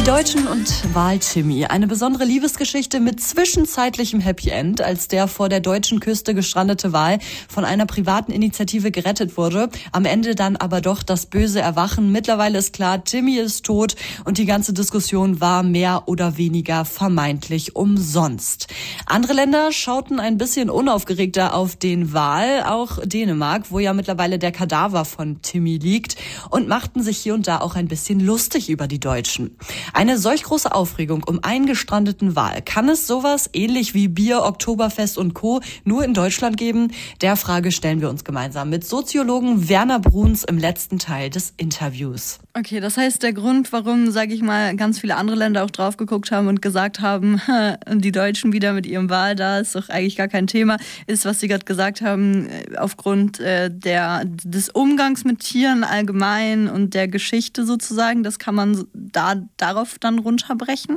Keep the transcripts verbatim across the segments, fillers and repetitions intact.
Die Deutschen und Wal-Timmy. Eine besondere Liebesgeschichte mit zwischenzeitlichem Happy End, als der vor der deutschen Küste gestrandete Wal von einer privaten Initiative gerettet wurde. Am Ende dann aber doch das böse Erwachen. Mittlerweile ist klar, Timmy ist tot und die ganze Diskussion war mehr oder weniger vermeintlich umsonst. Andere Länder schauten ein bisschen unaufgeregter auf den Wal, auch Dänemark, wo ja mittlerweile der Kadaver von Timmy liegt, und machten sich hier und da auch ein bisschen lustig über die Deutschen. Eine solch große Aufregung um einen gestrandeten Wal. Kann es sowas ähnlich wie Bier, Oktoberfest und Co. nur in Deutschland geben? Der Frage stellen wir uns gemeinsam mit Soziologen Werner Bruns im letzten Teil des Interviews. Okay, das heißt, der Grund, warum, sage ich mal, ganz viele andere Länder auch drauf geguckt haben und gesagt haben, die Deutschen wieder mit ihrem Wal, da ist doch eigentlich gar kein Thema, ist, was Sie gerade gesagt haben, aufgrund äh, der, des Umgangs mit Tieren allgemein und der Geschichte sozusagen. Das kann man da darauf dann runterbrechen?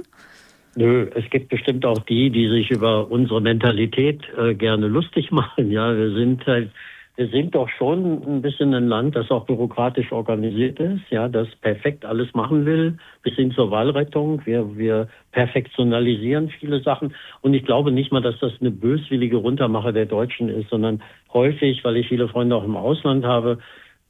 Nö, es gibt bestimmt auch die, die sich über unsere Mentalität äh, gerne lustig machen. Ja, wir sind halt, wir sind doch schon ein bisschen ein Land, das auch bürokratisch organisiert ist, ja, das perfekt alles machen will, bis hin zur Wahlrettung. Wir, wir perfektionalisieren viele Sachen. Und ich glaube nicht mal, dass das eine böswillige Runtermache der Deutschen ist, sondern häufig, weil ich viele Freunde auch im Ausland habe,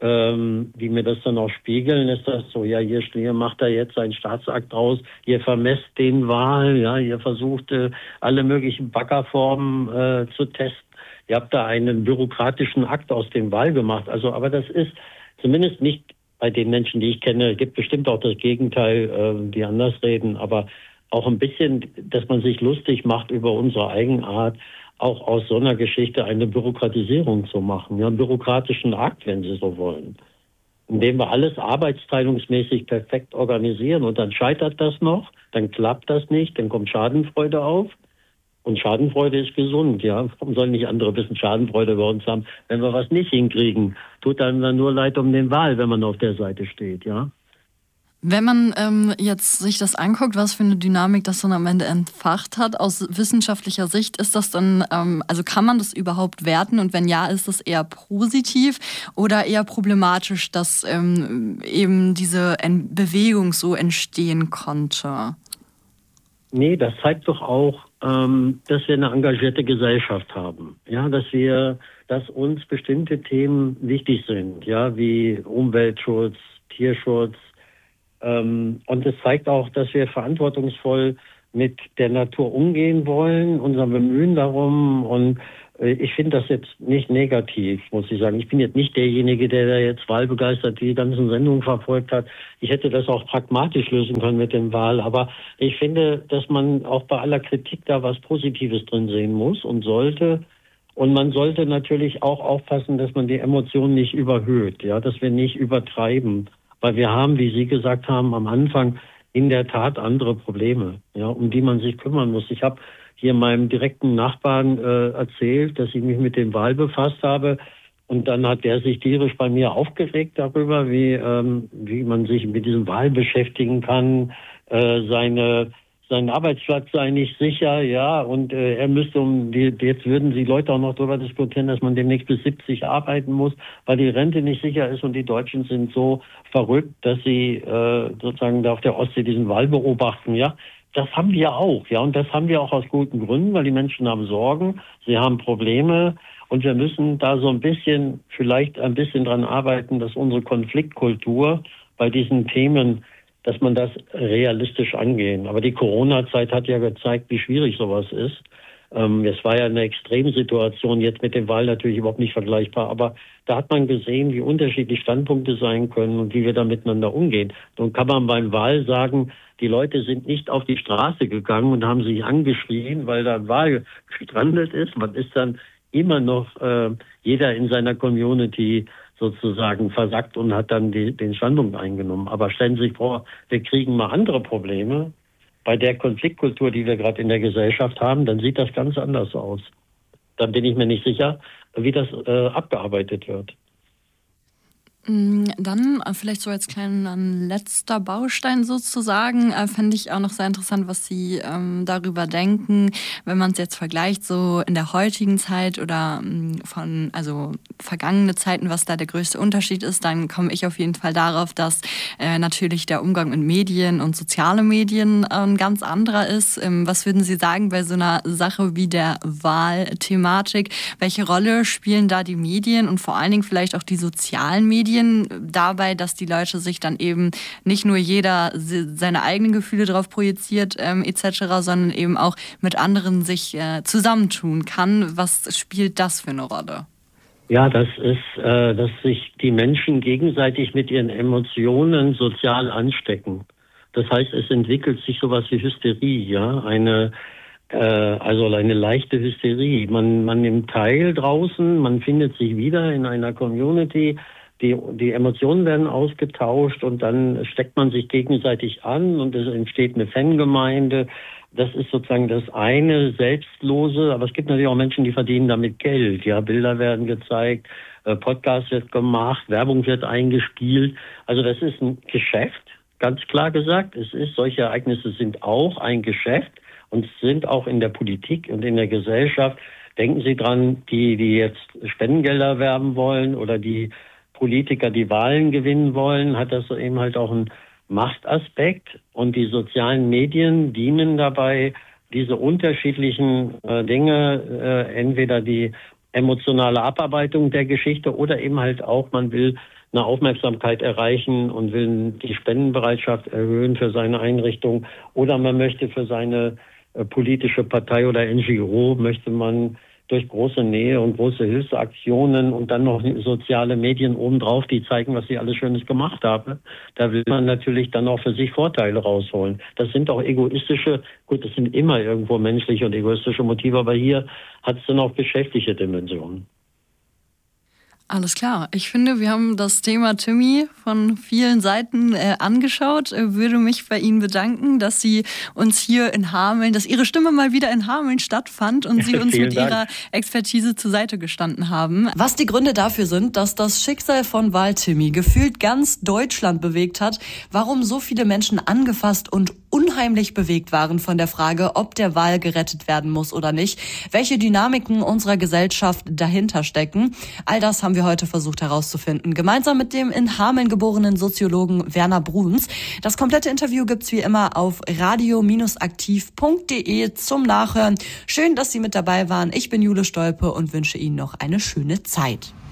Ähm, die mir das dann auch spiegeln, ist das so, ja, hier, hier macht er jetzt einen Staatsakt draus, ihr vermesst den Wal, ja, ihr versucht äh, alle möglichen Baggerformen äh, zu testen. Ihr habt da einen bürokratischen Akt aus dem Wal gemacht. Also, aber das ist zumindest nicht bei den Menschen, die ich kenne, gibt bestimmt auch das Gegenteil, äh, die anders reden, aber auch ein bisschen, dass man sich lustig macht über unsere Eigenart, auch aus so einer Geschichte eine Bürokratisierung zu machen, ja, einen bürokratischen Akt, wenn Sie so wollen, indem wir alles arbeitsteilungsmäßig perfekt organisieren und dann scheitert das noch, dann klappt das nicht, dann kommt Schadenfreude auf und Schadenfreude ist gesund, ja, warum sollen nicht andere ein bisschen Schadenfreude bei uns haben, wenn wir was nicht hinkriegen, tut einem dann nur leid um den Wal, wenn man auf der Seite steht, ja. Wenn man ähm, jetzt sich das anguckt, was für eine Dynamik das dann am Ende entfacht hat, aus wissenschaftlicher Sicht, ist das dann, ähm, also kann man das überhaupt werten? Und wenn ja, ist das eher positiv oder eher problematisch, dass ähm, eben diese Ent- Bewegung so entstehen konnte? Nee, das zeigt doch auch, ähm, dass wir eine engagierte Gesellschaft haben. Ja, dass wir, dass uns bestimmte Themen wichtig sind, ja, wie Umweltschutz, Tierschutz. Ähm, und es zeigt auch, dass wir verantwortungsvoll mit der Natur umgehen wollen, unser Bemühen darum. Und äh, ich finde das jetzt nicht negativ, muss ich sagen. Ich bin jetzt nicht derjenige, der da jetzt wahlbegeistert die ganzen Sendungen verfolgt hat. Ich hätte das auch pragmatisch lösen können mit dem Wahl. Aber ich finde, dass man auch bei aller Kritik da was Positives drin sehen muss und sollte. Und man sollte natürlich auch aufpassen, dass man die Emotionen nicht überhöht, ja, dass wir nicht übertreiben. Weil wir haben, wie Sie gesagt haben, am Anfang in der Tat andere Probleme, ja, um die man sich kümmern muss. Ich habe hier meinem direkten Nachbarn äh, erzählt, dass ich mich mit dem Wal befasst habe. Und dann hat der sich tierisch bei mir aufgeregt darüber, wie, ähm, wie man sich mit diesem Wal beschäftigen kann, äh, seine sein Arbeitsplatz sei nicht sicher, ja, und äh, er müsste um die, jetzt würden die Leute auch noch darüber diskutieren, dass man demnächst bis siebzig arbeiten muss, weil die Rente nicht sicher ist und die Deutschen sind so verrückt, dass sie äh, sozusagen da auf der Ostsee diesen Wal beobachten, ja. Das haben wir auch, ja, und das haben wir auch aus guten Gründen, weil die Menschen haben Sorgen, sie haben Probleme und wir müssen da so ein bisschen, vielleicht ein bisschen dran arbeiten, dass unsere Konfliktkultur bei diesen Themen, dass man das realistisch angehen. Aber die Corona-Zeit hat ja gezeigt, wie schwierig sowas ist. Ähm, es war ja eine Extremsituation, jetzt mit dem Wal natürlich überhaupt nicht vergleichbar, aber da hat man gesehen, wie unterschiedlich Standpunkte sein können und wie wir da miteinander umgehen. Nun kann man beim Wal sagen, die Leute sind nicht auf die Straße gegangen und haben sich angeschrien, weil da ein Wal gestrandet ist. Man ist dann immer noch äh, jeder in seiner Community sozusagen versackt und hat dann die, den Standpunkt eingenommen. Aber stellen Sie sich vor, wir kriegen mal andere Probleme bei der Konfliktkultur, die wir gerade in der Gesellschaft haben, dann sieht das ganz anders aus. Dann bin ich mir nicht sicher, wie das äh, abgearbeitet wird. Dann vielleicht so als kleiner letzter Baustein sozusagen, äh, fände ich auch noch sehr interessant, was Sie ähm, darüber denken, wenn man es jetzt vergleicht, so in der heutigen Zeit oder ähm, von also vergangene Zeiten, was da der größte Unterschied ist, dann komme ich auf jeden Fall darauf, dass äh, natürlich der Umgang mit Medien und soziale Medien äh, ein ganz anderer ist. Ähm, was würden Sie sagen bei so einer Sache wie der Wahlthematik? Welche Rolle spielen da die Medien und vor allen Dingen vielleicht auch die sozialen Medien dabei, dass die Leute sich dann eben nicht nur jeder seine eigenen Gefühle drauf projiziert ähm, et cetera, sondern eben auch mit anderen sich äh, zusammentun kann. Was spielt das für eine Rolle? Ja, das ist, äh, dass sich die Menschen gegenseitig mit ihren Emotionen sozial anstecken. Das heißt, es entwickelt sich sowas wie Hysterie, ja, eine äh, also eine leichte Hysterie. Man, man nimmt teil draußen, man findet sich wieder in einer Community. Die, die Emotionen werden ausgetauscht und dann steckt man sich gegenseitig an und es entsteht eine Fangemeinde. Das ist sozusagen das eine, Selbstlose. Aber es gibt natürlich auch Menschen, die verdienen damit Geld. Ja, Bilder werden gezeigt, Podcast wird gemacht, Werbung wird eingespielt. Also das ist ein Geschäft, ganz klar gesagt. Es ist, solche Ereignisse sind auch ein Geschäft und sind auch in der Politik und in der Gesellschaft. Denken Sie dran, die, die jetzt Spendengelder werben wollen oder die Politiker, die Wahlen gewinnen wollen, hat das eben halt auch einen Machtaspekt. Und die sozialen Medien dienen dabei, diese unterschiedlichen äh, Dinge, äh, entweder die emotionale Abarbeitung der Geschichte oder eben halt auch, man will eine Aufmerksamkeit erreichen und will die Spendenbereitschaft erhöhen für seine Einrichtung oder man möchte für seine äh, politische Partei oder N G O, möchte man durch große Nähe und große Hilfsaktionen und dann noch soziale Medien obendrauf, die zeigen, was sie alles Schönes gemacht haben. Da will man natürlich dann auch für sich Vorteile rausholen. Das sind auch egoistische, gut, das sind immer irgendwo menschliche und egoistische Motive, aber hier hat es dann auch geschäftliche Dimensionen. Alles klar. Ich finde, wir haben das Thema Timmy von vielen Seiten äh, angeschaut. Ich würde mich bei Ihnen bedanken, dass Sie uns hier in Hameln, dass Ihre Stimme mal wieder in Hameln stattfand und Sie uns mit Dank. Ihrer Expertise zur Seite gestanden haben. Was die Gründe dafür sind, dass das Schicksal von Wahl-Timmy gefühlt ganz Deutschland bewegt hat, warum so viele Menschen angefasst und unheimlich bewegt waren von der Frage, ob der Wal gerettet werden muss oder nicht, welche Dynamiken unserer Gesellschaft dahinter stecken. All das haben wir heute versucht herauszufinden, gemeinsam mit dem in Hameln geborenen Soziologen Werner Bruns. Das komplette Interview gibt's wie immer auf radio aktiv punkt de zum Nachhören. Schön, dass Sie mit dabei waren. Ich bin Jule Stolpe und wünsche Ihnen noch eine schöne Zeit.